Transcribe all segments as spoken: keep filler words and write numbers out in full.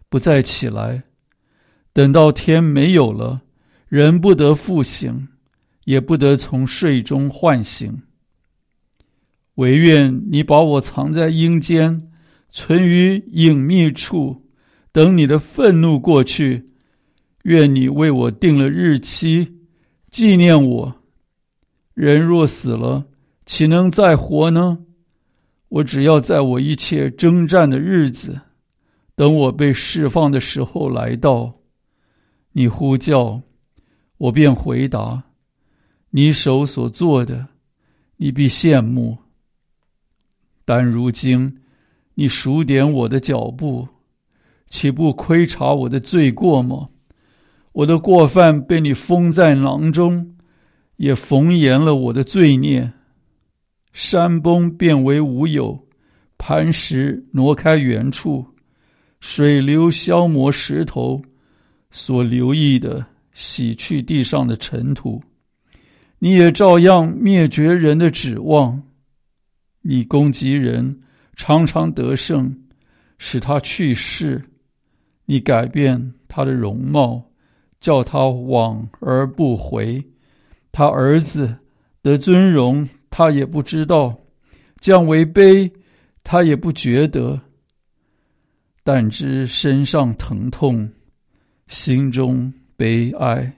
不再起来。等到天没有了，人不得复醒，也不得从睡中唤醒。惟愿你把我藏在阴间，存于隐秘处，等你的愤怒过去。愿你为我定了日期，纪念我。人若死了，岂能再活呢？我只要在我一切征战的日子，等我被释放的时候来到。你呼叫，我便回答，你手所做的，你必羡慕。但如今你数点我的脚步，岂不窥察我的罪过吗？我的过犯被你封在囊中，也缝严了我的罪孽。山崩变为无有，磐石挪开原处，水流消磨石头，所留意的洗去地上的尘土。你也照样灭绝人的指望。你攻击人，常常得胜，使他去世。你改变他的容貌，叫他往而不回。他儿子得尊荣，他也不知道；降为卑，他也不觉得。但知身上疼痛，心中悲哀。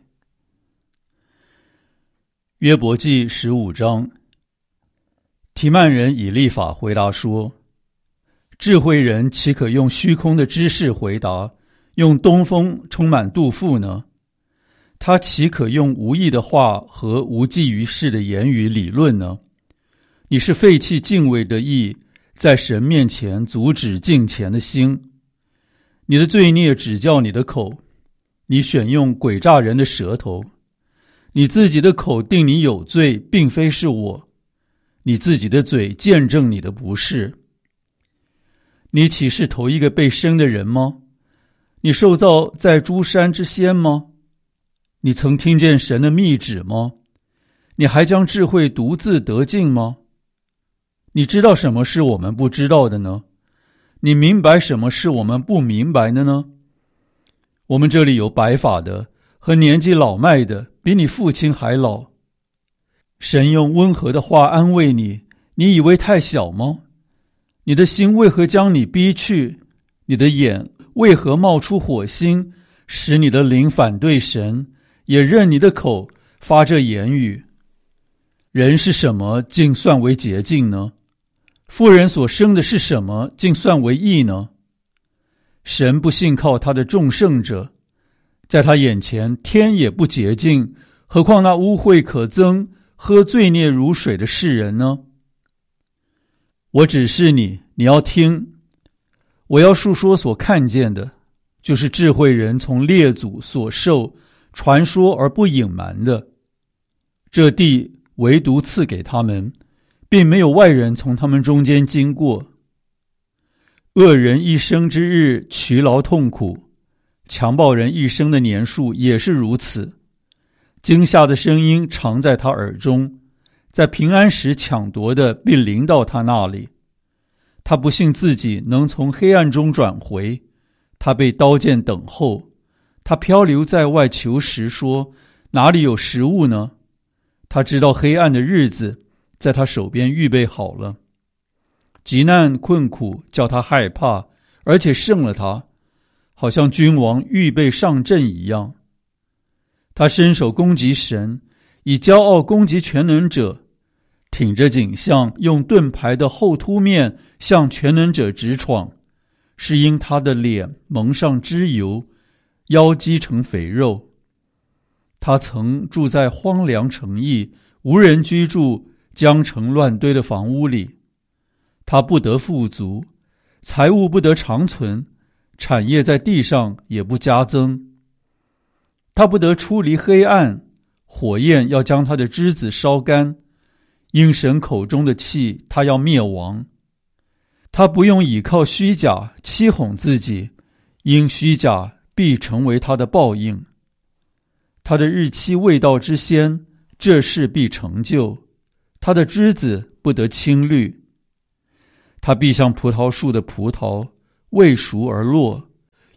约伯记十五章。提曼人以利法回答说：智慧人岂可用虚空的知识回答，用东风充满肚腹呢？他岂可用无益的话和无济于事的言语理论呢？你是废弃敬畏的意，在神面前阻止敬虔的心。你的罪孽指教你的口，你选用诡诈人的舌头。你自己的口定你有罪，并非是我。你自己的嘴见证你的不是。你岂是头一个被生的人吗？你受造在诸山之先吗？你曾听见神的密旨吗？你还将智慧独自得尽吗？你知道什么是我们不知道的呢？你明白什么是我们不明白的呢？我们这里有白发的和年纪老迈的，比你父亲还老。神用温和的话安慰你，你以为太小吗？你的心为何将你逼去？你的眼为何冒出火星，使你的灵反对神，也任你的口发这言语？人是什么，竟算为洁净呢？妇人所生的是什么，竟算为义呢？神不信靠他的众圣者，在他眼前天也不洁净，何况那污秽可憎、喝罪孽如水的世人呢？我指示你，你要听。我要述说所看见的，就是智慧人从列祖所受传说而不隐瞒的。这地唯独赐给他们，并没有外人从他们中间经过。恶人一生之日劬劳痛苦，强暴人一生的年数也是如此。惊吓的声音常在他耳中，在平安时抢夺的必临到他那里。他不信自己能从黑暗中转回，他被刀剑等候。他漂流在外求食，说：哪里有食物呢？他知道黑暗的日子在他手边预备好了。急难困苦叫他害怕，而且胜了他，好像君王预备上阵一样。他伸手攻击神，以骄傲攻击全能者，挺着颈项，用盾牌的后凸面向全能者直闯，是因他的脸蒙上脂油，腰肌成肥肉。他曾住在荒凉城邑，无人居住，将城乱堆的房屋里。他不得富足，财物不得长存，产业在地上也不加增。他不得出离黑暗，火焰要将他的枝子烧干，因神口中的气，他要灭亡。他不用倚靠虚假欺哄自己，因虚假必成为他的报应。他的日期未到之先，这事必成就，他的枝子不得青绿。他必像葡萄树的葡萄，未熟而落，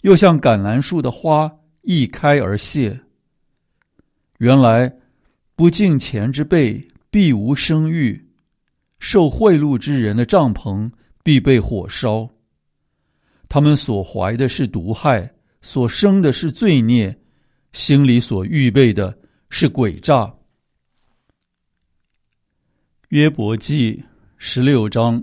又像橄榄树的花一开而谢。原来不敬钱之辈必无生育，受贿赂之人的帐篷必被火烧。他们所怀的是毒害，所生的是罪孽，心里所预备的是诡诈。约伯记十六章。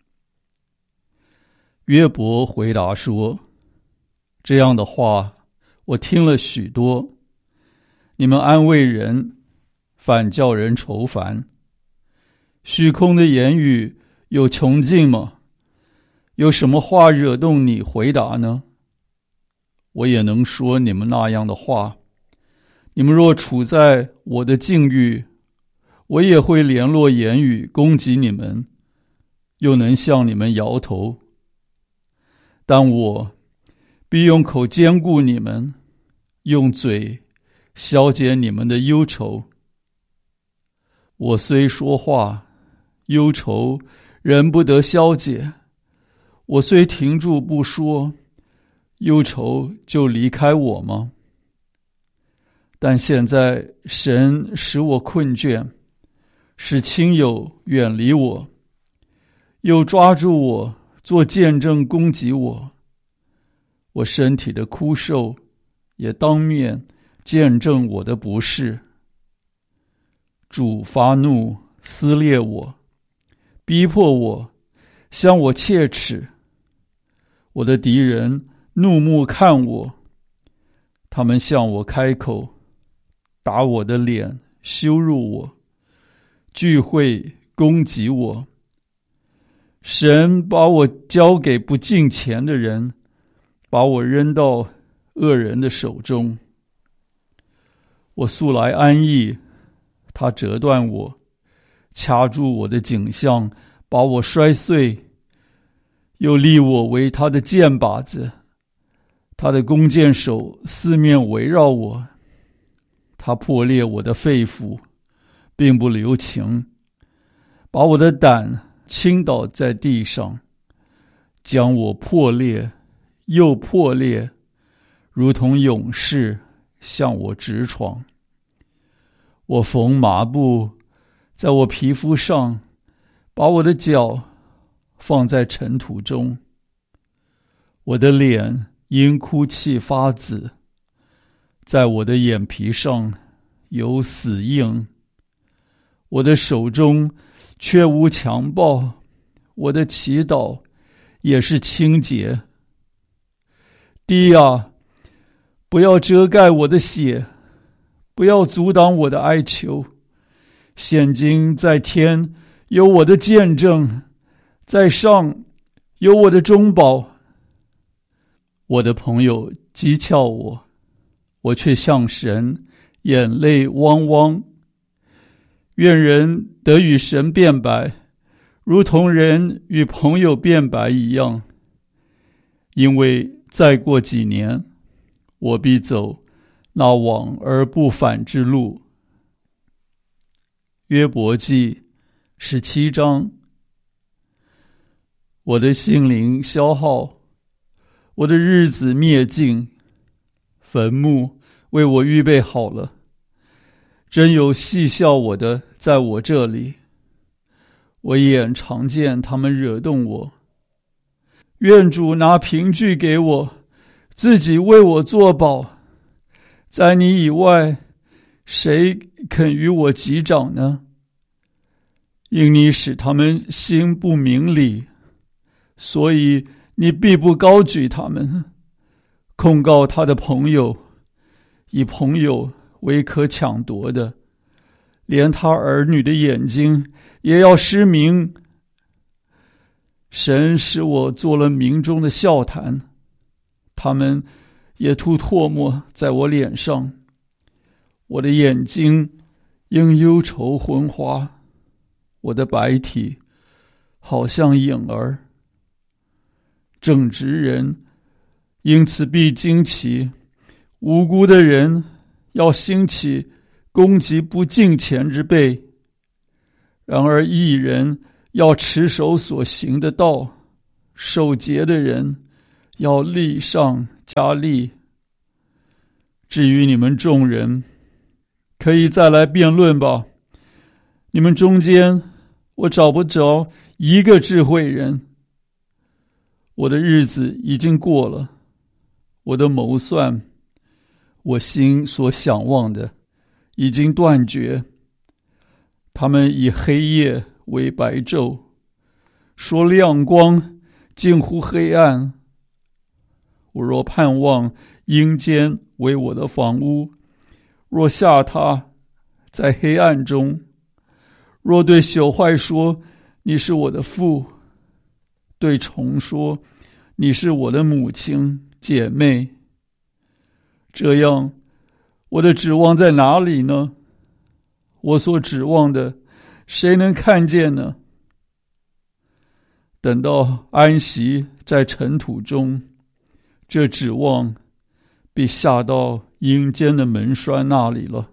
约伯回答说：这样的话我听了许多，你们安慰人，反叫人愁烦。虚空的言语有穷尽吗？有什么话惹动你回答呢？我也能说你们那样的话。你们若处在我的境遇，我也会联络言语攻击你们，又能向你们摇头。但我必用口坚固你们，用嘴消解你们的忧愁。我虽说话，忧愁仍不得消解；我虽停住不说，忧愁就离开我吗？但现在神使我困倦，使亲友远离我，又抓住我做见证攻击我。我身体的枯瘦也当面见证我的不是。主发怒撕裂我，逼迫我，向我切齿。我的敌人怒目看我，他们向我开口，打我的脸，羞辱我，聚会攻击我。神把我交给不敬钱的人，把我扔到恶人的手中。我素来安逸，他折断我，掐住我的颈项，把我摔碎，又立我为他的箭靶子。他的弓箭手四面围绕我，他破裂我的肺腑，并不留情，把我的胆倾倒在地上，将我破裂又破裂，如同勇士向我直闯。我缝麻布在我皮肤上，把我的脚放在尘土中。我的脸因哭泣发紫，在我的眼皮上有死印。我的手中却无强暴，我的祈祷也是清洁。地啊，不要遮盖我的血，不要阻挡我的哀求。现今在天有我的见证，在上有我的中保。我的朋友讥诮我，我却向神眼泪汪汪。愿人得与神辩白，如同人与朋友辩白一样。因为再过几年，我必走那往而不返之路。约伯记十七章。我的心灵消耗，我的日子灭尽，坟墓为我预备好了。真有戏笑我的在我这里，我眼常见他们惹动我。愿主拿凭据给我，自己为我作保。在你以外，谁肯与我击掌呢？因你使他们心不明理，所以你必不高举他们。控告他的朋友，以朋友为可抢夺的，连他儿女的眼睛也要失明。神使我做了民中的笑谈，他们也吐唾沫在我脸上。我的眼睛因忧愁昏花，我的白体好像影儿。正直人因此必惊奇，无辜的人要兴起攻击不敬虔之辈。然而义人要持守所行的道，守节的人要力上加力。至于你们众人，可以再来辩论吧。你们中间，我找不着一个智慧人。我的日子已经过了，我的谋算，我心所想望的，已经断绝。他们以黑夜为白昼，说亮光近乎黑暗。我若盼望阴间为我的房屋，若下榻在黑暗中，若对朽坏说你是我的父，对虫说你是我的母亲姐妹，这样我的指望在哪里呢？我所指望的谁能看见呢？等到安息在尘土中，这指望必下到阴间的门栓那里了。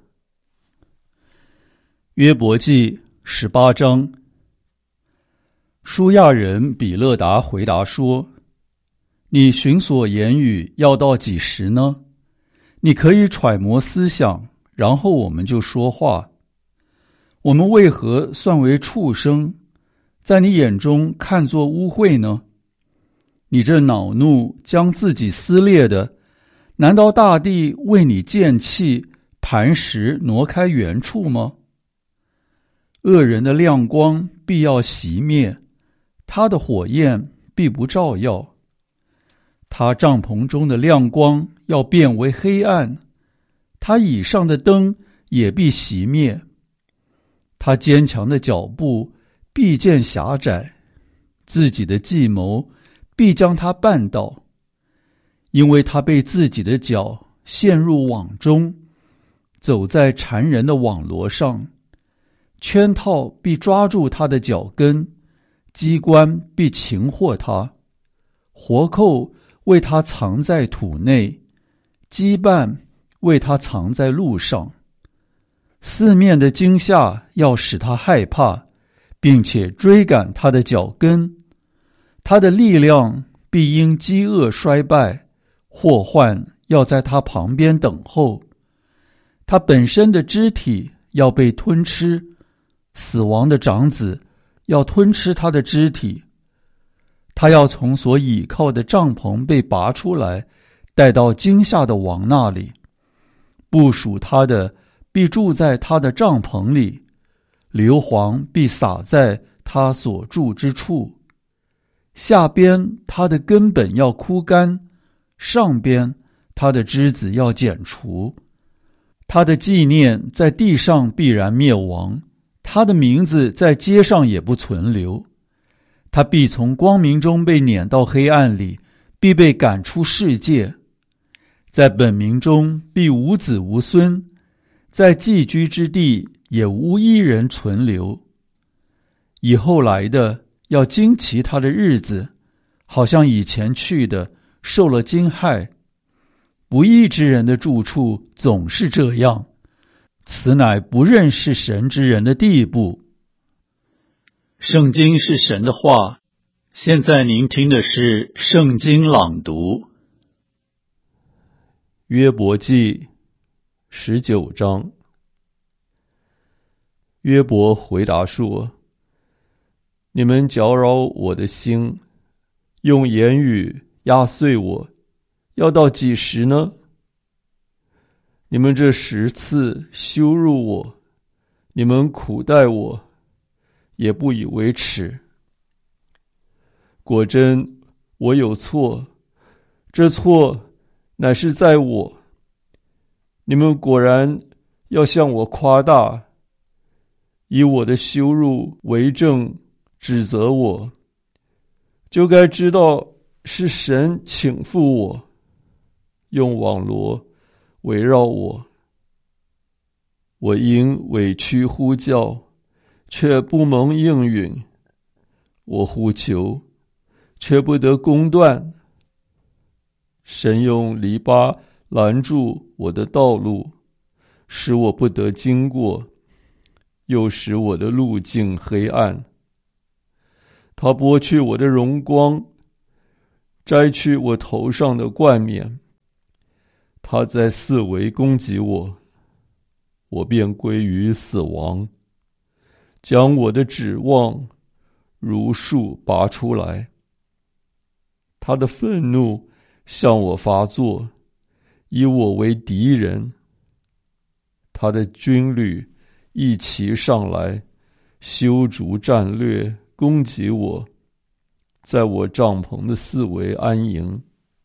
约伯记十八章。舒亚人比勒达回答说：你寻索言语要到几时呢？你可以揣摩思想，然后我们就说话。我们为何算为畜生，在你眼中看作污秽呢？你这恼怒将自己撕裂的，难道大地为你见弃，磐石挪开原处吗？恶人的亮光必要熄灭，他的火焰必不照耀。他帐篷中的亮光要变为黑暗，他椅上的灯也必熄灭。他坚强的脚步必见狭窄，自己的计谋必将他绊倒，因为他被自己的脚陷入网中，走在缠人的网罗上，圈套必抓住他的脚跟，机关必擒获他，活扣为他藏在土内，羁绊为他藏在路上。四面的惊吓要使他害怕，并且追赶他的脚跟。他的力量必因饥饿衰败，祸患要在他旁边等候。他本身的肢体要被吞吃，死亡的长子要吞吃他的肢体。他要从所倚靠的帐篷被拔出来，带到惊吓的王那里。部属他的必住在他的帐篷里，硫磺必洒在他所住之处。下边他的根本要枯干，上边他的枝子要剪除。他的纪念在地上必然灭亡，他的名字在街上也不存留。他必从光明中被撵到黑暗里，必被赶出世界。在本民中必无子无孙，在寄居之地也无一人存留。以后来的要惊奇他的日子，好像以前去的受了惊骇。不义之人的住处总是这样，此乃不认识神之人的地步。圣经是神的话，现在您听的是圣经朗读。 约伯记十九章。约伯回答说：你们搅扰我的心，用言语压碎我，要到几时呢？你们这十次羞辱我，你们苦待我，也不以为耻。果真我有错，这错乃是在我。你们果然要向我夸大，以我的羞辱为证，指责我，就该知道是神倾覆我，用网罗围绕我。我因委屈呼叫，却不蒙应允；我呼求，却不得公断。神用篱笆拦住我的道路，使我不得经过，又使我的路径黑暗。他剥去我的荣光，摘去我头上的冠冕， 他在四围攻击我，我便归于死亡，将我的指望如树拔出来。他的愤怒向我发作，以我为敌人。他的军旅一齐上来，修筑战略，攻击我，在我帐篷的四围安营。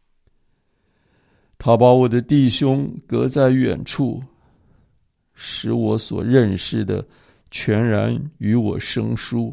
他把我的弟兄隔在远处，使我所认识的全然与我生疏。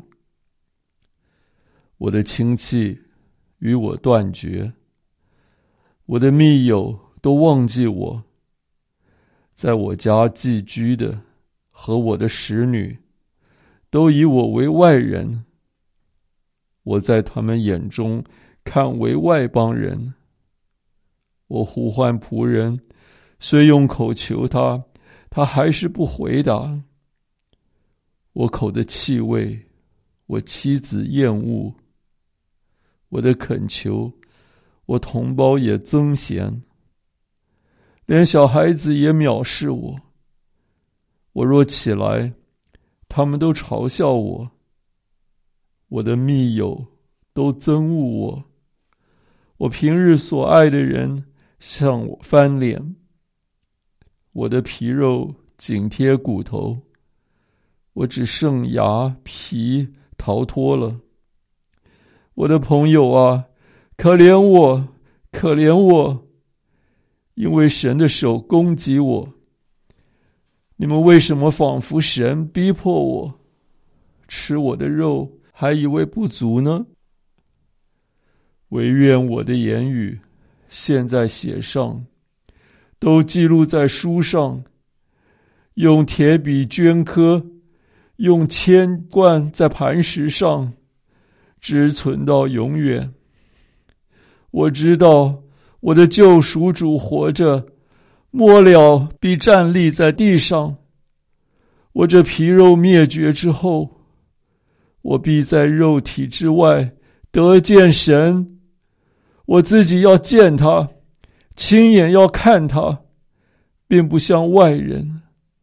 我的亲戚与我断绝，我的密友都忘记我。在我家寄居的和我的使女，都以我为外人。我在他们眼中看为外邦人。我呼唤仆人，虽用口求他，他还是不回答。我口的气味，我妻子厌恶；我的恳求，我同胞也憎嫌。连小孩子也藐视我。我若起来，他们都嘲笑我。我的密友都憎恶我。我平日所爱的人向我翻脸。我的皮肉紧贴骨头，我只剩牙皮逃脱了。我的朋友啊，可怜我，可怜我！因为神的手攻击我。你们为什么仿佛神逼迫我？吃我的肉还以为不足呢？惟愿我的言语现在写上，都记录在书上，用铁笔镌刻，用铅灌在磐石上，直存到永远。我知道我的救赎主活着，末了必站立在地上。我这皮肉灭绝之后，我必在肉体之外得见神。我自己要见他，亲眼要看他，并不像外人。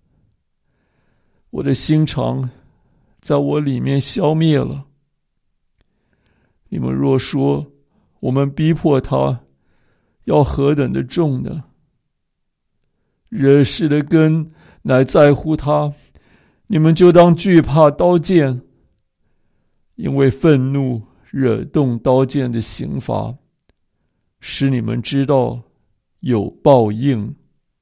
我的心肠在我里面消灭了。你们若说我们逼迫他，要何等的重呢？惹事的根乃在乎他，你们就当惧怕刀剑，因为愤怒惹动刀剑的刑罚，使你们知道有报应。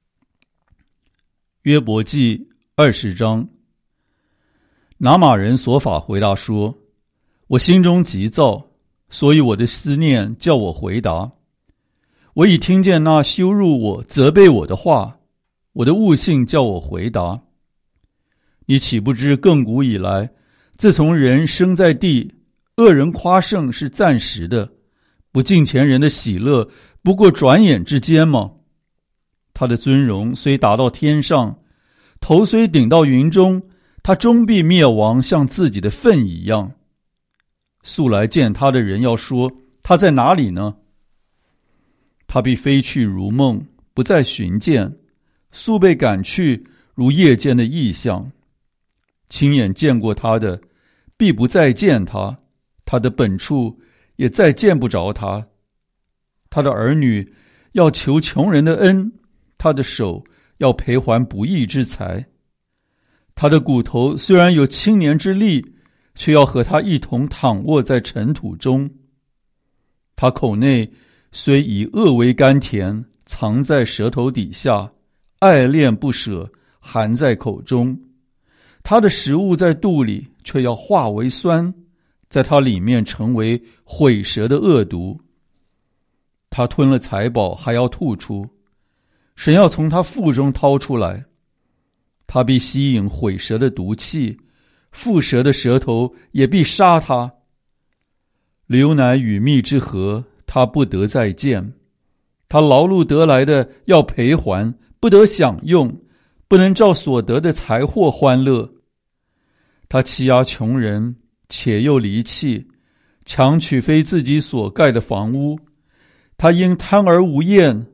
约伯记二十章。拿玛人所法回答说：我心中急躁，所以我的思念叫我回答。我已听见那羞辱我、责备我的话，我的悟性叫我回答。你岂不知亘古以来，自从人生在地，恶人夸胜是暂时的，不敬虔人的喜乐不过转眼之间吗？他的尊荣虽达到天上，头虽顶到云中，他终必灭亡，像自己的粪一样。素来见他的人要说，他在哪里呢？他必飞去如梦，不再寻见，速被赶去，如夜间的异象。亲眼见过他的，必不再见他，他的本处也再见不着他。他的儿女要求穷人的恩，他的手要赔还不义之财。他的骨头虽然有青年之力，却要和他一同躺卧在尘土中。他口内虽以恶为甘甜，藏在舌头底下，爱恋不舍，含在口中。他的食物在肚里，却要化为酸，在他里面成为毁舌的恶毒。他吞了财宝，还要吐出，神要从他腹中掏出来。他必吸引毁舌的毒气，腹蛇的舌头也必杀他。流奶与蜜之河，他不得再见。他劳碌得来的要赔还，不得享用，不能照所得的财货欢乐。他欺压穷人，且又离弃，强取非自己所盖的房屋。他因贪而无厌，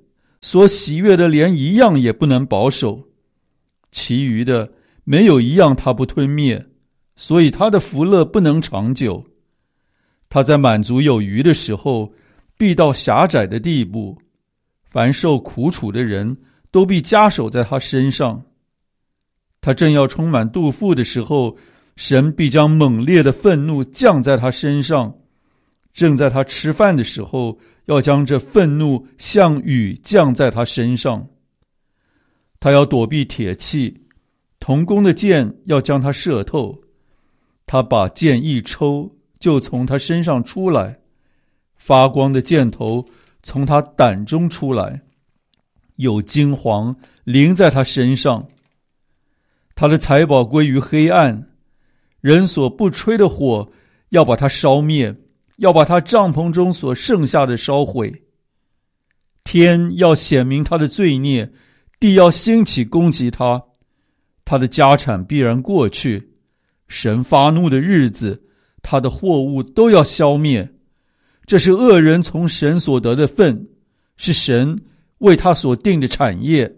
所喜悦的连一样也不能保守，其余的没有一样他不吞灭，所以他的福乐不能长久。他在满足有余的时候，必到狭窄的地步，凡受苦楚的人都必加手在他身上。他正要充满肚腹的时候，神必将猛烈的愤怒降在他身上。正在他吃饭的时候，要将这愤怒像雨降在他身上。他要躲避铁器，铜弓的箭要将他射透。他把箭一抽，就从他身上出来，发光的箭头从他胆中出来，有金黄淋在他身上。他的财宝归于黑暗，人所不吹的火要把它烧灭，要把他帐篷中所剩下的烧毁。天要显明他的罪孽，地要兴起攻击他，他的家产必然过去。神发怒的日子，他的货物都要消灭。这是恶人从神所得的份，是神为他所定的产业。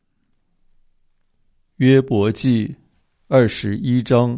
约伯记二十一章。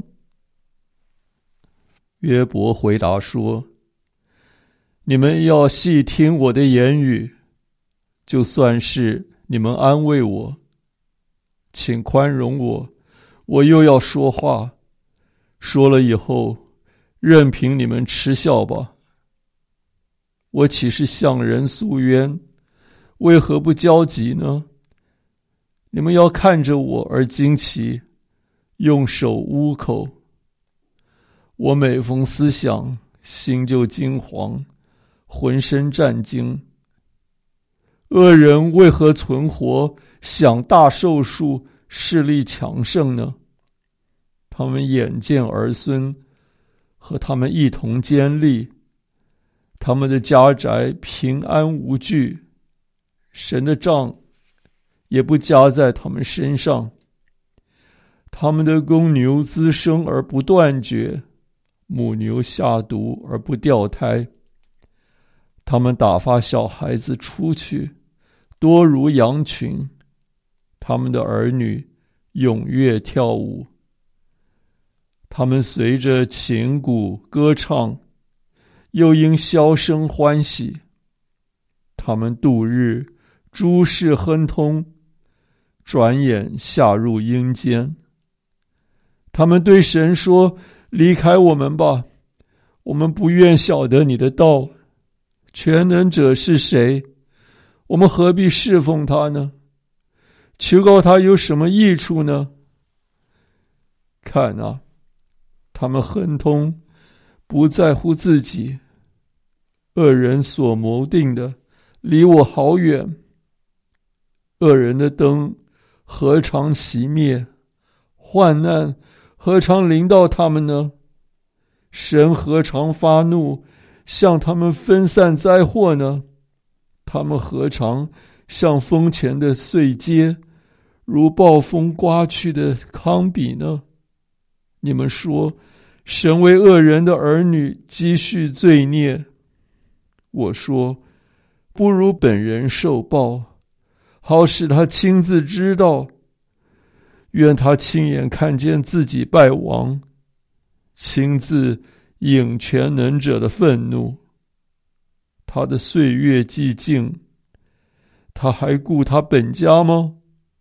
约伯回答说：你们要细听我的言语，就算是你们安慰我，请宽容我，我又要说话，说了以后，任凭你们嗤笑吧。我岂是向人诉冤？为何不焦急呢？你们要看着我而惊奇，用手捂口。我每逢思想，心就惊惶，浑身战惊。恶人为何存活，享大寿数，势力强盛呢？他们眼见儿孙和他们一同坚立，他们的家宅平安无惧，神的杖也不加在他们身上。他们的公牛滋生而不断绝，母牛下犊而不掉胎。他们打发小孩子出去，多如羊群。他们的儿女踊跃跳舞，他们随着琴鼓歌唱，又因箫声欢喜。他们度日诸事亨通，转眼下入阴间。他们对神说：离开我们吧，我们不愿晓得你的道。全能者是谁？我们何必侍奉他呢？求告他有什么益处呢？看啊，他们亨通，不在乎自己。恶人所谋定的，离我好远。恶人的灯何尝熄灭？患难何尝临到他们呢？神何尝发怒，向他们分散灾祸呢？他们何尝像风前的碎秸，如暴风刮去的糠秕呢？你们说，神为恶人的儿女积蓄罪孽。我说，不如本人受报，好使他亲自知道。愿他亲眼看见自己败亡，亲自引全能者的愤怒。他的岁月既尽，他还顾他本家吗？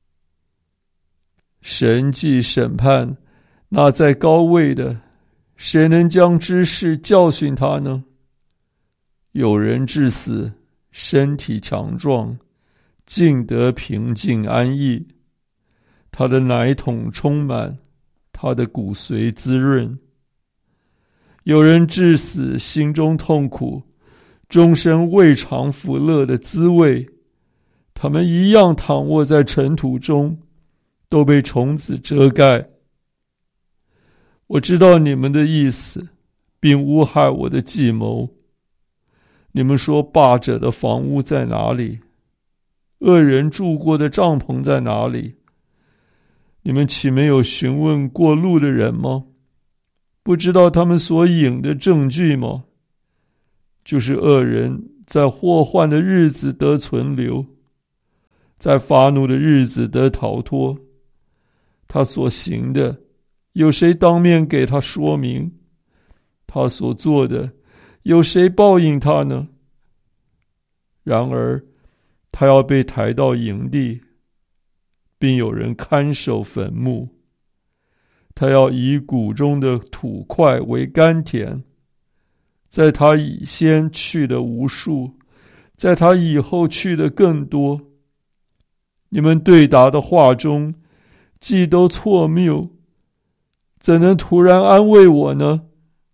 神既审判那在高位的，谁能将知识教训他呢？有人至死，身体强壮，尽得平静安逸。他的奶桶充满，他的骨髓滋润。有人至死，心中痛苦，终身未尝福乐的滋味。他们一样躺卧在尘土中，都被虫子遮盖。我知道你们的意思，并诬害我的计谋。你们说，霸者的房屋在哪里？恶人住过的帐篷在哪里？你们岂没有询问过路的人吗？不知道他们所引的证据吗？就是恶人在祸患的日子得存留， 在发怒的日子得逃脱。他所行的，有谁当面给他说明？他所做的，有谁报应他呢？然而，他要被抬到营地，并有人看守坟墓。他要以谷中的土块为甘田，在他以先去的无数，在他以后去的更多。你们对答的话中，既都错谬，怎能突然安慰我呢？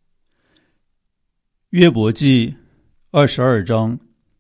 约伯记二十二章。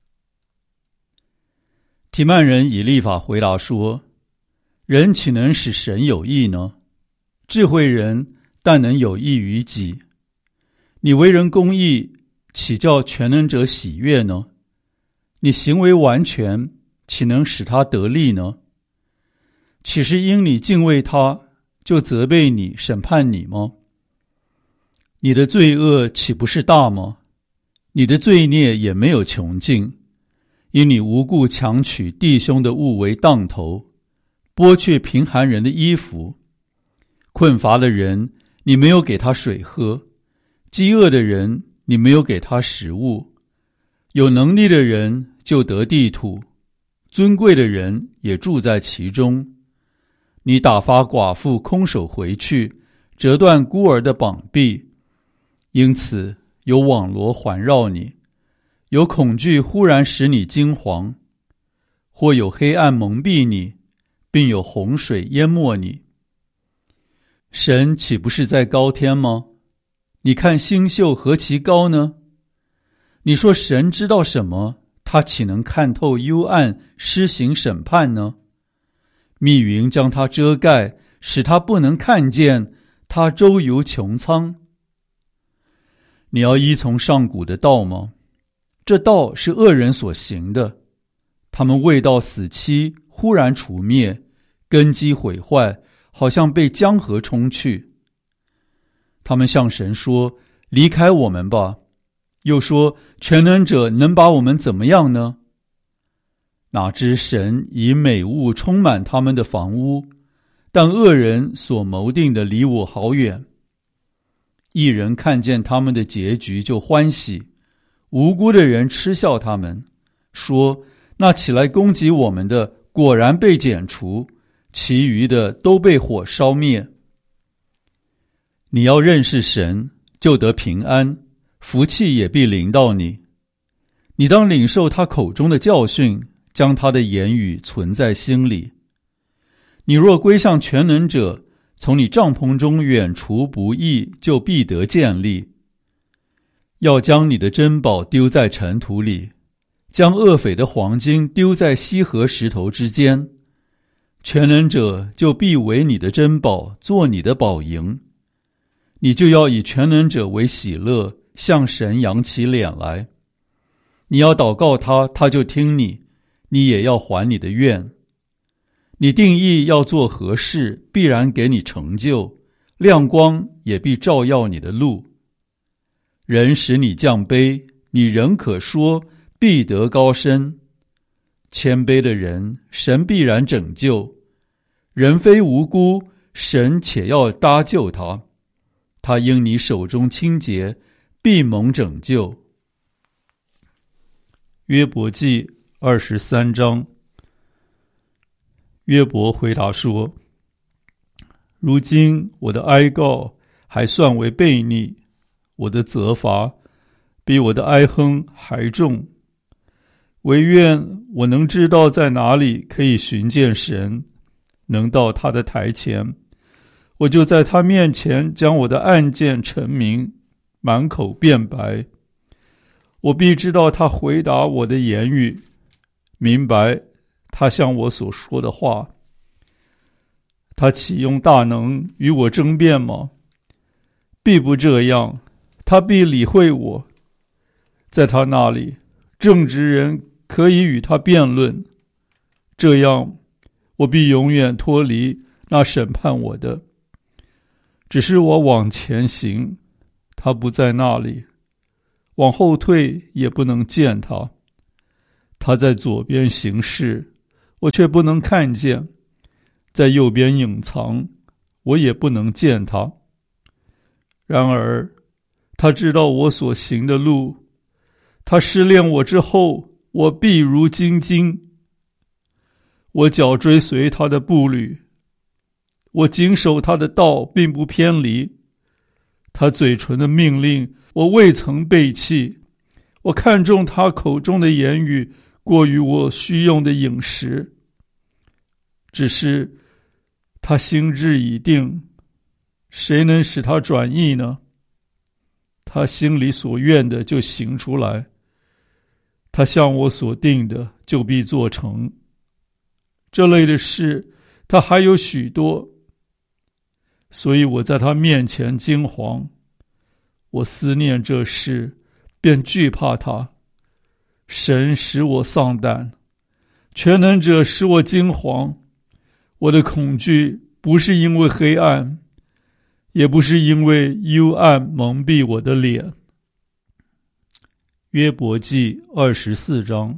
提曼人以利法回答说：人岂能使神有益呢？智慧人但能有益于己。你为人公义，岂叫全能者喜悦呢？你行为完全，岂能使他得利呢？岂是因你敬畏他，就责备你、审判你吗？你的罪恶岂不是大吗？你的罪孽也没有穷尽，因你无故强取弟兄的物为当头，剥去贫寒人的衣服。困乏的人，你没有给他水喝；饥饿的人，你没有给他食物。有能力的人就得地土，尊贵的人也住在其中。你打发寡妇空手回去，折断孤儿的膀臂，因此有网罗环绕你，有恐惧忽然使你惊惶，或有黑暗蒙蔽你，并有洪水淹没你。神岂不是在高天吗？你看星宿何其高呢？你说神知道什么？他岂能看透幽暗，施行审判呢？密云将他遮盖，使他不能看见，他周游穹苍。你要依从上古的道吗？这道是恶人所行的，他们未到死期，忽然除灭，根基毁坏，好像被江河冲去。他们向神说：离开我们吧。又说：全能者能把我们怎么样呢？哪知神以美物充满他们的房屋，但恶人所谋定的离我好远。义人看见他们的结局就欢喜，无辜的人嗤笑他们，说：那起来攻击我们的果然被剪除，其余的都被火烧灭。你要认识神，就得平安，福气也必临到你。你当领受他口中的教训，将他的言语存在心里。你若归向全能者，从你帐篷中远除不义，就必得建立。要将你的珍宝丢在尘土里，将恶匪的黄金丢在溪河石头之间。全能者就必为你的珍宝，做你的宝营。你就要以全能者为喜乐，向神扬起脸来。你要祷告他，他就听你，你也要还你的愿。你定义要做何事，必然给你成就，亮光也必照耀你的路。人使你降卑，你仍可说必得高升。谦卑的人，神必然拯救。人非无辜，神且要搭救他。他因你手中清洁，必蒙拯救。约伯记二十三章。约伯回答说：如今我的哀告还算为悖逆，我的责罚比我的哀哼还重。惟愿我能知道在哪里可以寻见神，能到他的台前，我就在他面前将我的案件陈明，满口辩白。我必知道他回答我的言语，明白他向我所说的话。他岂用大能与我争辩吗？必不这样，他必理会我。在他那里，正直人可以与他辩论，这样我必永远脱离那审判我的。只是我往前行，他不在那里；往后退，也不能见他。他在左边行事， 我却不能看见；在右边隐藏，我也不能见他。然而他知道我所行的路，他试炼我之后，我必如精金。我脚追随他的步履，我谨守他的道，并不偏离。他嘴唇的命令，我未曾背弃。我看重他口中的言语，过于我需用的饮食。只是他心志已定，谁能使他转意呢？他心里所愿的就行出来，他向我所定的就必做成。这类的事他还有许多，所以我在他面前惊惶。我思念这事，便惧怕他。神使我丧胆，全能者使我惊惶。我的恐惧不是因为黑暗，也不是因为幽暗蒙蔽我的脸。约伯记二十四章。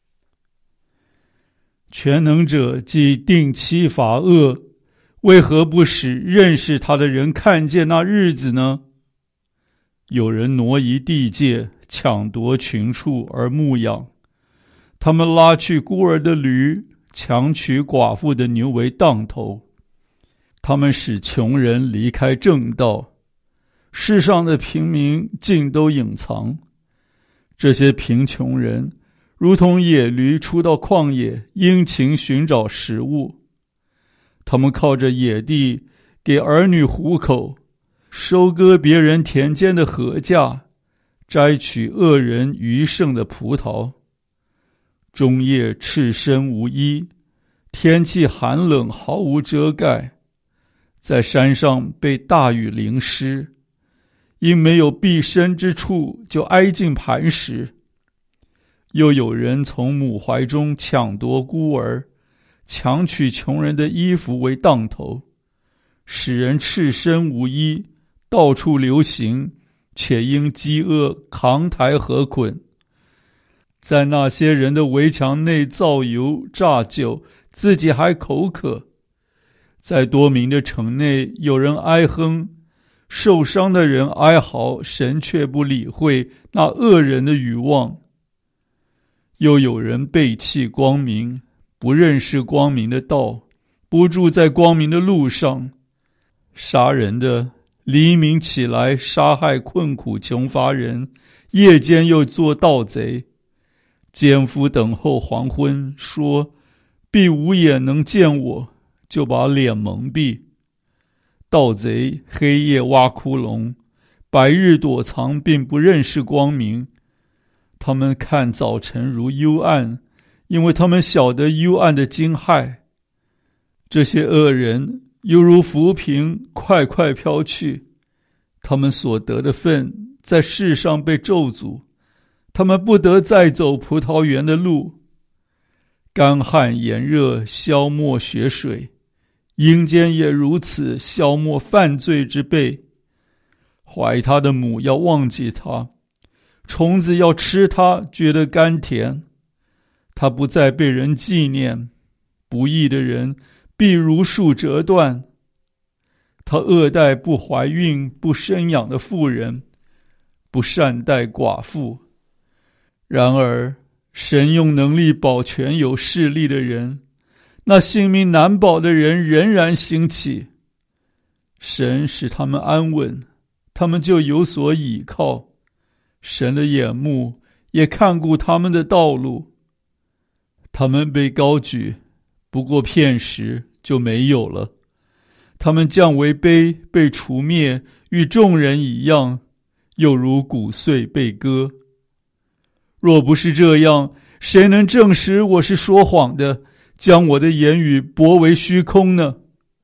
全能者既定期罚恶，为何不使认识他的人看见那日子呢？有人挪移地界，抢夺群畜而牧养，他们拉去孤儿的驴，强取寡妇的牛为当头。他们使穷人离开正道，世上的平民尽都隐藏。这些贫穷人如同野驴出到旷野，殷勤寻找食物。他们靠着野地给儿女糊口，收割别人田间的禾稼，摘取恶人余剩的葡萄。终夜赤身无衣，天气寒冷，毫无遮盖。在山上被大雨淋湿，因没有避身之处，就挨近磐石。又有人从母怀中抢夺孤儿，强取穷人的衣服为当头，使人赤身无衣，到处流行，且因饥饿扛抬禾捆。在那些人的围墙内造油榨酒，自己还口渴。在多民的城内，有人哀哼，受伤的人哀嚎，神却不理会那恶人的语望。又有人背弃光明，不认识光明的道，不住在光明的路上。杀人的黎明起来杀害困苦穷乏人，夜间又做盗贼。奸夫等候黄昏，说必无眼能见我，就把脸蒙蔽。盗贼黑夜挖窟窿，白日躲藏，并不认识光明。他们看早晨如幽暗，因为他们晓得幽暗的惊骇。这些恶人犹如浮萍，快快飘去。他们所得的份在世上被咒诅，他们不得再走葡萄园的路。干旱炎热消没血水，阴间也如此消没犯罪之辈。怀他的母要忘记他，虫子要吃他，觉得甘甜。他不再被人纪念，不义的人必如树折断。他恶待不怀孕不生养的妇人，不善待寡妇。然而神用能力保全有势力的人，那性命难保的人仍然兴起。神使他们安稳，他们就有所倚靠。神的眼目也看顾他们的道路。他们被高举，不过片时就没有了。他们降为卑，被除灭，与众人一样，又如骨碎被割。若不是这样，谁能证实我是说谎的，将我的言语驳为虚空呢？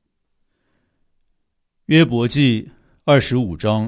约伯记二十五章。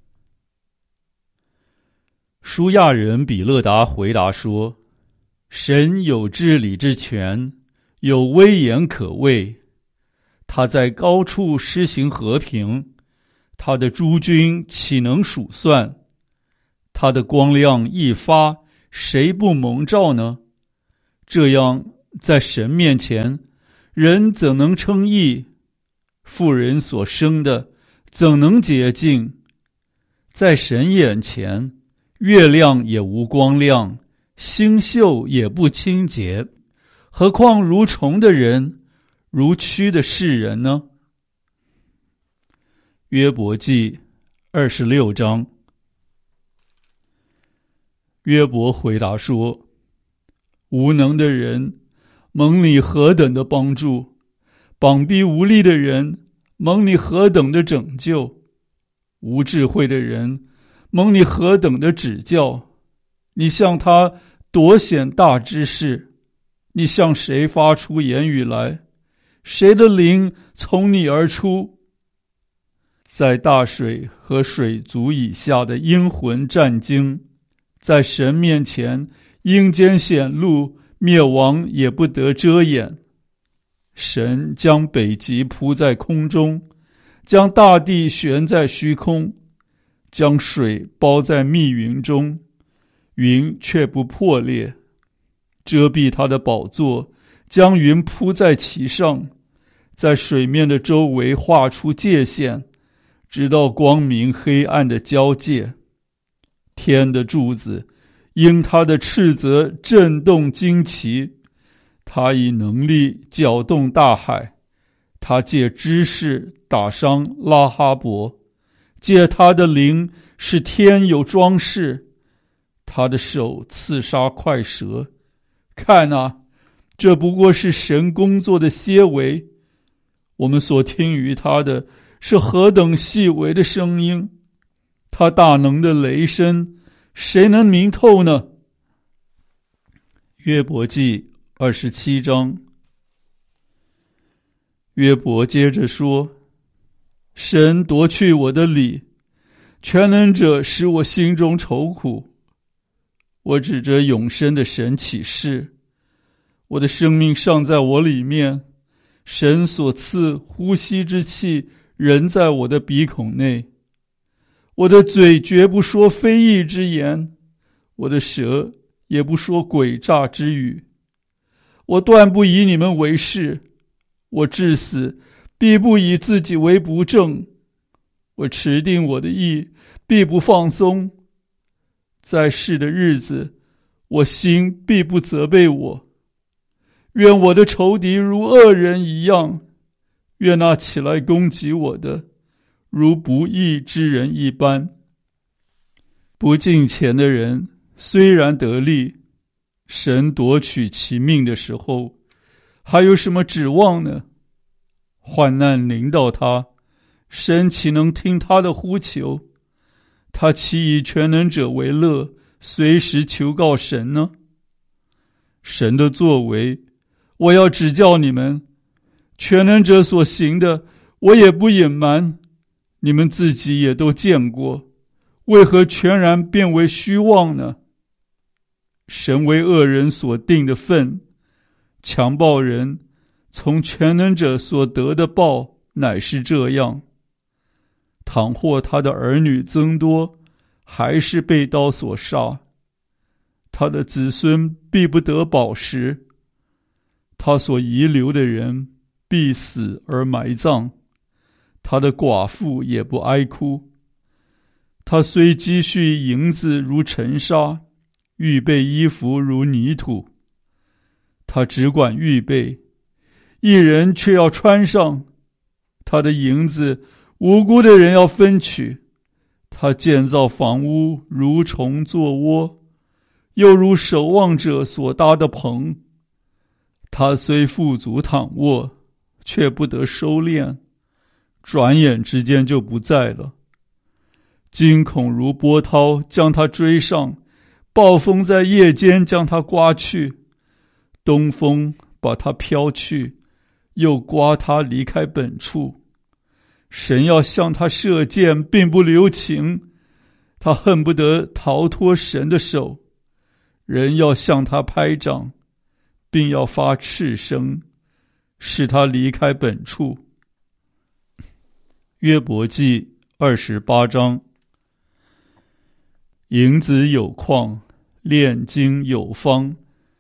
舒亚人比勒达回答说：神有治理之权，有威严可畏。他在高处施行和平，他的诸军岂能数算？他的光亮一发，谁不蒙照呢？这样， 在神面前，人怎能称义？妇人所生的怎能洁净？在神眼前，月亮也无光亮，星宿也不清洁，何况如虫的人，如蛆的世人呢？约伯记二十六章。约伯回答说：无能的人，蒙你何等的帮助；膀臂无力的人，蒙你何等的拯救；无智慧的人，蒙你何等的指教。你向他夺显大知识，你向谁发出言语来？谁的灵从你而出？在大水和水族以下的阴魂战惊，在神面前阴间显露，灭亡也不得遮掩。神将北极铺在空中，将大地悬在虚空，将水包在密云中，云却不破裂，遮蔽他的宝座，将云铺在其上，在水面的周围画出界限，直到光明黑暗的交界。天的柱子因他的斥责震动惊奇，他以能力搅动大海，他借知识打伤拉哈伯，借他的灵使天有装饰，他的手刺杀快蛇。看啊，这不过是神工作的些微，我们所听于他的是何等细微的声音，他大能的雷声，谁能明透呢？约伯记二十七章。约伯接着说：神夺去我的理，全能者使我心中愁苦。我指着永生的神起誓，我的生命尚在我里面，神所赐呼吸之气仍在我的鼻孔内。我的嘴绝不说非义之言，我的舌也不说诡诈之语。我断不以你们为是，我至死必不以自己为不正。我持定我的意，必不放松。在世的日子，我心必不责备我。愿我的仇敌如恶人一样，愿那起来攻击我的如不义之人一般。不敬虔的人虽然得利，神夺取其命的时候，还有什么指望呢？患难临到他，神岂能听他的呼求？他岂以全能者为乐，随时求告神呢？神的作为，我要指教你们，全能者所行的，我也不隐瞒，你们自己也都见过，为何全然变为虚妄呢？神为恶人所定的分，强暴人从全能者所得的报乃是这样。倘或他的儿女增多，还是被刀所杀，他的子孙必不得饱食，他所遗留的人必死而埋葬，他的寡妇也不哀哭。他虽积蓄银子如尘沙，预备衣服如泥土，他只管预备，一人却要穿上。他的银子无辜的人要分取，他建造房屋如虫作窝，又如守望者所搭的棚。他虽富足躺卧，却不得收敛，转眼之间就不在了。惊恐如波涛将他追上，暴风在夜间将他刮去，东风把他飘去，又刮他离开本处。神要向他射箭，并不留情，他恨不得逃脱神的手。人要向他拍掌，并要发斥声，使他离开本处。约伯记二十八章。银子有矿，炼金有方，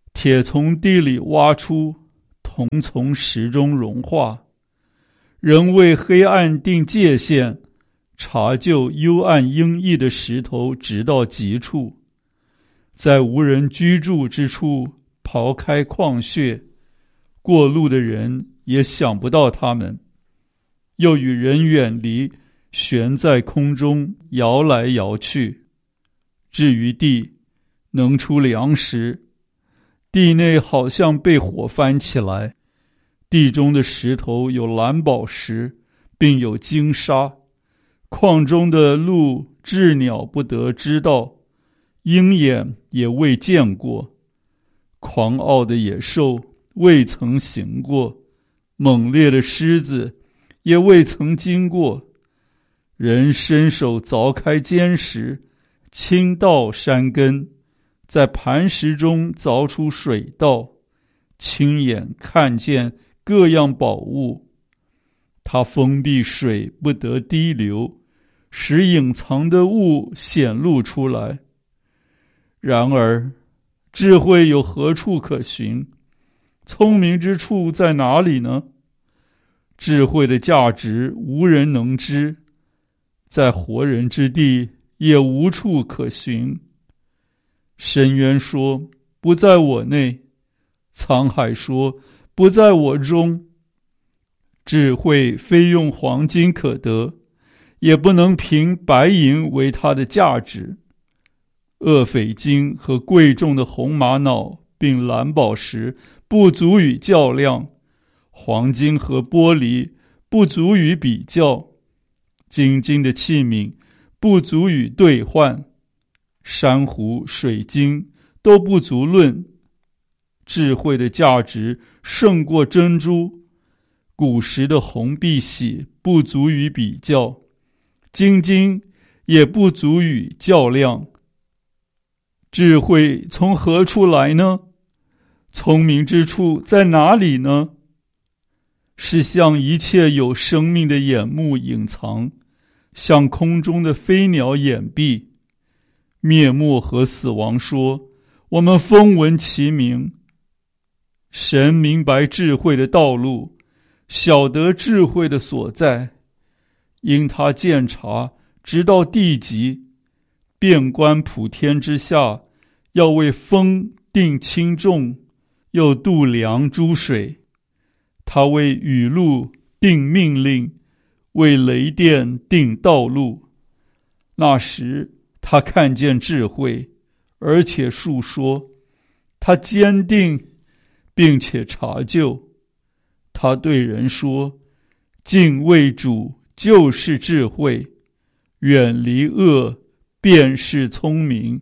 铁从地里挖出，铜从石中融化。人为黑暗定界限，查究幽暗阴翳的石头直到极处，在无人居住之处刨开矿穴，过路的人也想不到他们，又与人远离，悬在空中摇来摇去。至于地，能出粮食，地内好像被火翻起来，地中的石头有蓝宝石，并有金沙。矿中的鹿鸷鸟不得知道，鹰眼也未见过。狂傲的野兽未曾行过，猛烈的狮子也未曾经过。人伸手凿开坚石，倾倒山根，在磐石中凿出水道，亲眼看见各样宝物。他封闭水不得滴流，使隐藏的物显露出来。然而智慧有何处可寻？聪明之处在哪里呢？智慧的价值无人能知，在活人之地也无处可寻。深渊说不在我内，沧海说不在我中。智慧非用黄金可得，也不能凭白银为它的价值。厄斐金和贵重的红玛瑙并蓝宝石不足以较量，黄金和玻璃不足以比较，金金的器皿不足以兑换，珊瑚、水晶都不足论。智慧的价值胜过珍珠，古时的红碧玺不足以比较，金金也不足以较量。智慧从何处来呢？聪明之处在哪里呢？是向一切有生命的眼目隐藏，向空中的飞鸟掩蔽。灭没和死亡说，我们风闻其名。神明白智慧的道路，晓得智慧的所在，因他鉴察直到地极，遍观普天之下，要为风定轻重，又度量诸水。他为雨露定命令，为雷电定道路。那时他看见智慧，而且述说，他坚定并且查究。他对人说，敬畏主就是智慧，远离恶便是聪明。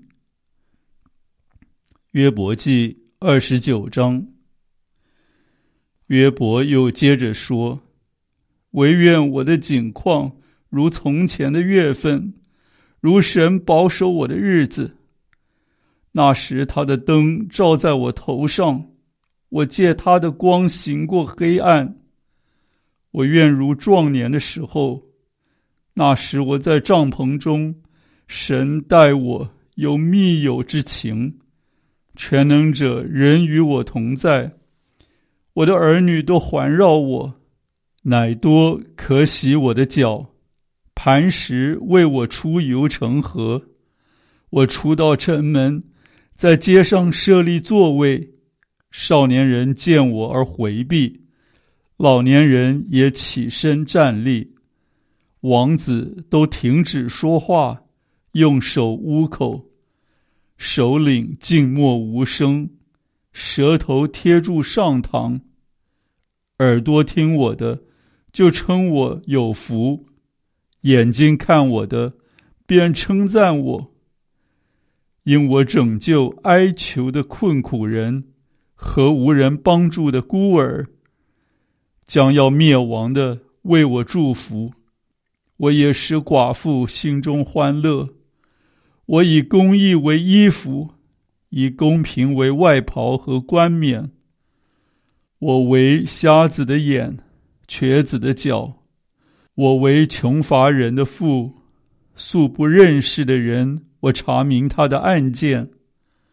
约伯记二十九章。约伯又接着说，惟愿我的景况如从前的月份，如神保守我的日子。那时他的灯照在我头上，我借他的光行过黑暗。我愿如壮年的时候，那时我在帐篷中，神待我有密友之情，全能者人与我同在。我的儿女都环绕我，乃多可洗我的脚，磐石为我出油成河。我出到城门，在街上设立座位，少年人见我而回避，老年人也起身站立，王子都停止说话，用手捂口，首领静默无声，舌头贴住上膛。耳朵听我的，就称我有福；眼睛看我的，便称赞我。因我拯救哀求的困苦人和无人帮助的孤儿，将要灭亡的为我祝福。我也使寡妇心中欢乐。我以公义为衣服，以公平为外袍和冠冕。我为瞎子的眼，瘸子的脚。我为穷乏人的父，素不认识的人，我查明他的案件。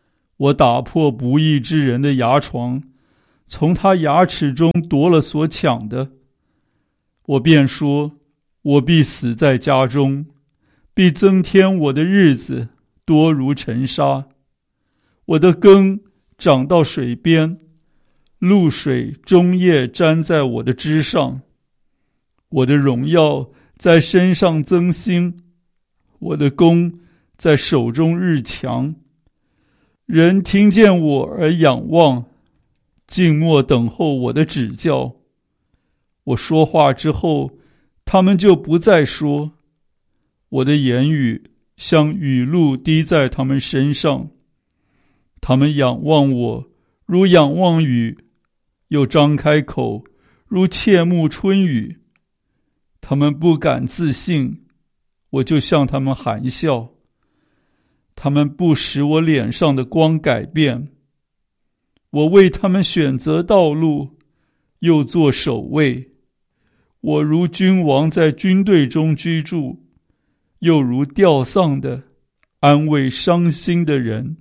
我打破不义之人的牙床，从他牙齿中夺了所抢的。我便说，我必死在家中，必增添我的日子多如尘沙。我的根长到水边，露水终夜沾在我的枝上。我的荣耀在身上增新，我的弓在手中日强。人听见我而仰望，静默等候我的指教。我说话之后，他们就不再说。我的言语像雨露滴在他们身上。他们仰望我，如仰望雨，又张开口，如切慕春雨。他们不敢自信，我就向他们含笑。他们不使我脸上的光改变。我为他们选择道路，又做守卫。我如君王在军队中居住，又如吊丧的安慰伤心的人。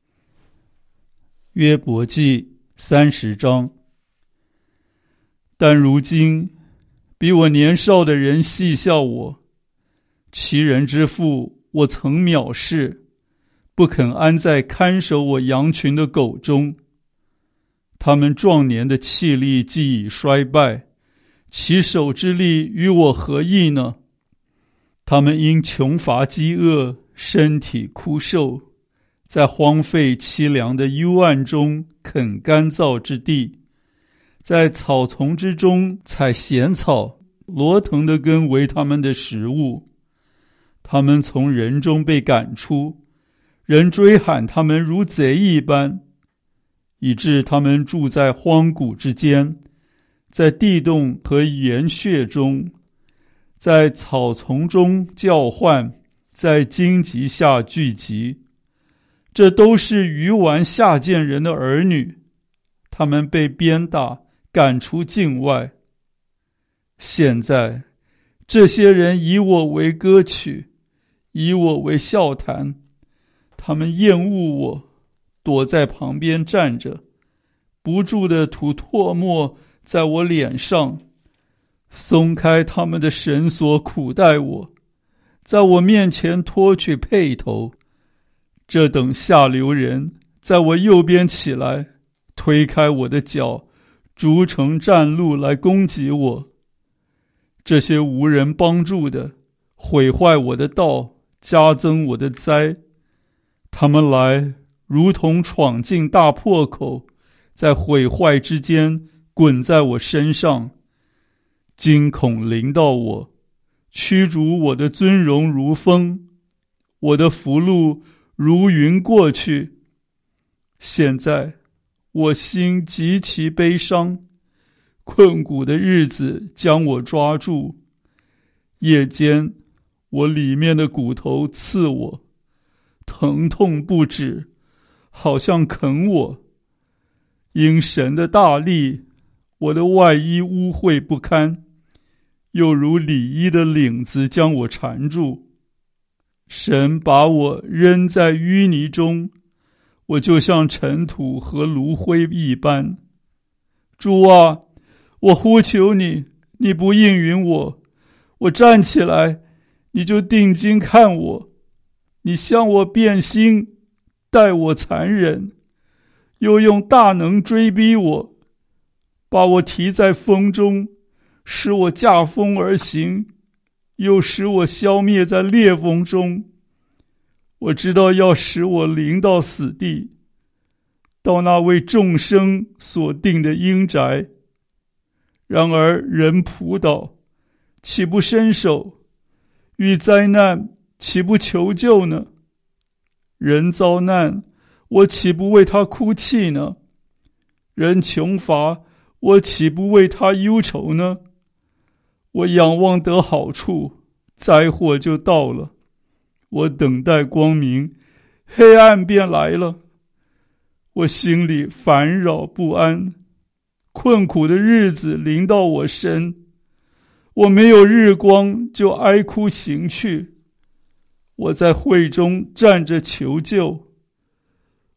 约伯记三十章。 但如今比我年少的人戏笑我，其人之父我曾藐视，不肯安在看守我羊群的狗中。他们壮年的气力既已衰败，其手之力与我何异呢？他们因穷乏饥饿，身体枯瘦，在荒废凄凉的幽暗中啃干燥之地，在草丛之中采咸草，罗藤的根为他们的食物。他们从人中被赶出，人追喊他们如贼一般，以致他们住在荒谷之间，在地洞和岩穴中，在草丛中叫唤，在荆棘下聚集。这都是愚顽下贱人的儿女，他们被鞭打，赶出境外。现在这些人以我为歌曲，以我为笑谈，他们厌恶我，躲在旁边站着，不住地吐唾沫在我脸上，松开他们的绳索苦待我，在我面前脱去辔头。这等下流人在我右边起来，推开我的脚，筑成战路来攻击我。这些无人帮助的，毁坏我的道，加增我的灾。他们来如同闯进大破口，在毁坏之间滚在我身上。惊恐临到我，驱逐我的尊荣如风，我的福禄如云过去。现在我心极其悲伤，困苦的日子将我抓住。夜间我里面的骨头刺我，疼痛不止，好像啃我。因神的大力，我的外衣污秽不堪，又如里衣的领子将我缠住。神把我扔在淤泥中，我就像尘土和炉灰一般。主啊，我呼求你，你不应允我。我站起来，你就定睛看我。你向我变心，待我残忍，又用大能追逼我，把我提在风中，使我驾风而行，又使我消灭在烈风中。我知道要使我临到死地，到那为众生所定的阴宅。然而人仆倒，岂不伸手？遇灾难，岂不求救呢？人遭难，我岂不为他哭泣呢？人穷乏，我岂不为他忧愁呢？我仰望得好处，灾祸就到了。我等待光明，黑暗便来了。我心里烦扰不安，困苦的日子临到我身。我没有日光，就哀哭行去。我在会中站着求救。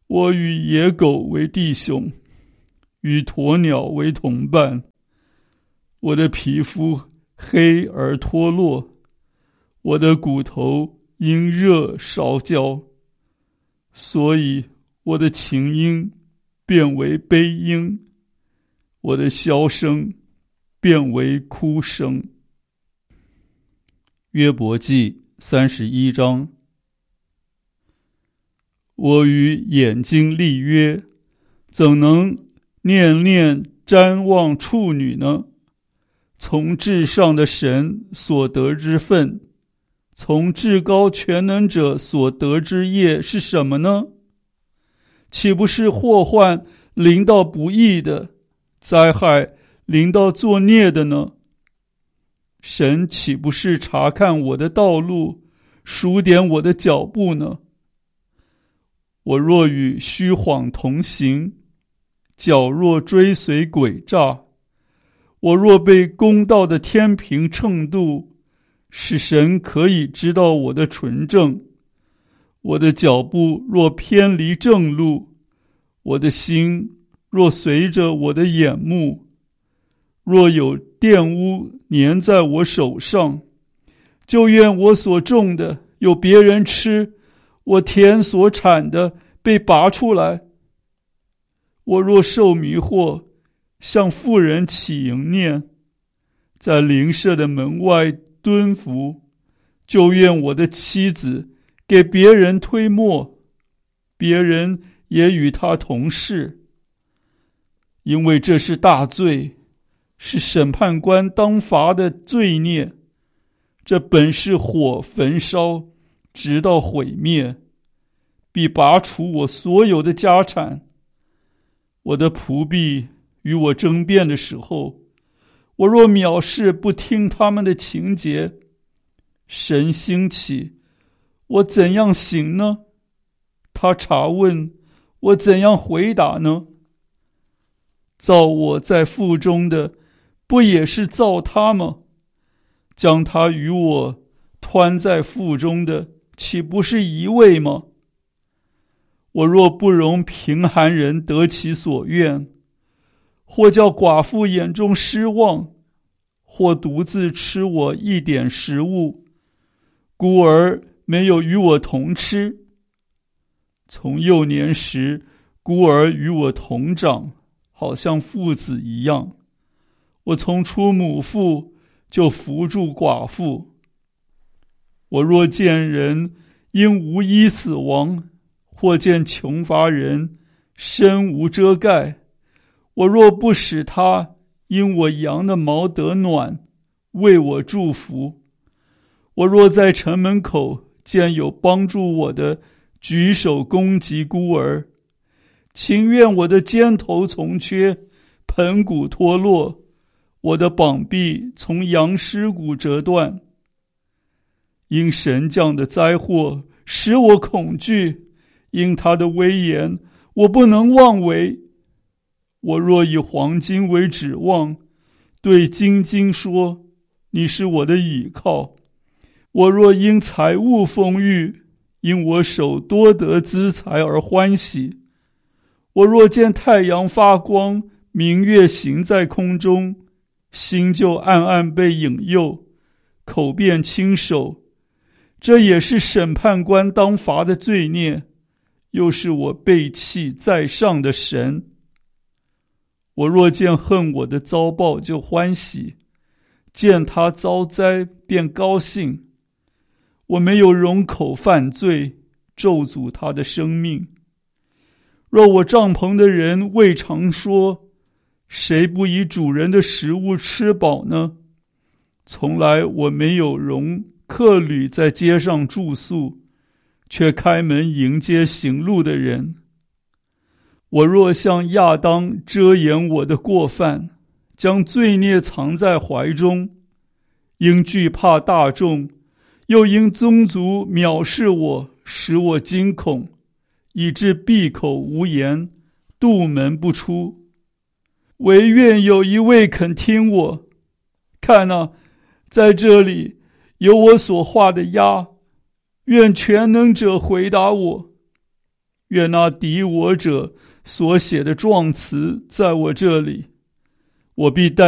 我与野狗为弟兄，与鸵鸟为同伴。我的皮肤黑而脱落，我的骨头因热烧焦，所以我的琴音变为悲音，我的箫声变为哭声。 约伯记三十一章。 我与眼睛立约，怎能念念瞻望处女呢？从至上的神所得之分，从至高全能者所得之业是什么呢？岂不是祸患临到不义的，灾害临到作孽的呢？神岂不是查看我的道路，数点我的脚步呢？我若与虚谎同行，脚若追随诡诈，我若被公道的天平秤度，使神可以知道我的纯正。我的脚步若偏离正路，我的心若随着我的眼目，若有玷污粘在我手上，就愿我所种的有别人吃，我田所产的被拔出来。我若受迷惑，向妇人起淫念，在邻舍的门外蹲伏，就愿我的妻子给别人推磨，别人也与他同事。因为这是大罪，是审判官当罚的罪孽，这本是火焚烧，直到毁灭，必拔除我所有的家产。我的仆婢与我争辩的时候，我若藐视不听他们的情节，神兴起，我怎样行呢？他查问，我怎样回答呢？造我在腹中的，不也是造他吗？将他与我湍在腹中的，岂不是一位吗？我若不容贫寒人得其所愿，或叫寡妇眼中失望，或独自吃我一点食物，孤儿没有与我同吃。从幼年时，孤儿与我同长，好像父子一样。我从出母腹，就扶助寡妇。我若见人因无衣死亡，或见穷乏人身无遮盖，我若不使他因我羊的毛得暖，为我祝福，我若在城门口见有帮助我的举手攻击孤儿，情愿我的肩头从缺，盆骨脱落，我的膀臂从羊尸骨折断。因神降的灾祸使我恐惧，因他的威严我不能妄为。我若以黄金为指望，对金金说，你是我的倚靠。我若因财物丰裕，因我手多得资财而欢喜。我若见太阳发光，明月行在空中，心就暗暗被引诱，口便轻手，这也是审判官当罚的罪孽，又是我背弃在上的神。我若见恨我的遭报就欢喜，见他遭灾便高兴。我没有容口犯罪，咒诅他的生命。若我帐篷的人未尝说，谁不以主人的食物吃饱呢？从来我没有容客旅在街上住宿，却开门迎接行路的人。我若向亚当遮掩我的过犯，将罪孽藏在怀中，因惧怕大众，又因宗族藐视我，使我惊恐，以致闭口无言，杜门不出。唯愿有一位肯听我。看啊，在这里有我所画的鸭，愿全能者回答我。 愿那敌我者所写的状词在我这里，我必带